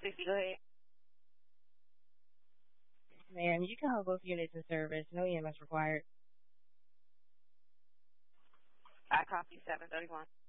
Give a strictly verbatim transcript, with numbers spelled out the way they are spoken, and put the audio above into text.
sixty, go ahead. Ma'am, you can hold both units in service. No E M S required. I copy seven thirty-one.